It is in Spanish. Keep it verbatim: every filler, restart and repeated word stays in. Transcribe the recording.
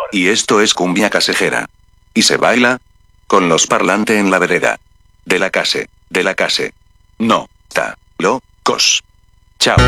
Y esto es cumbia casejera. Y se baila con los parlantes en la vereda. De la case, de la case. No, ta, lo, cos. Chao.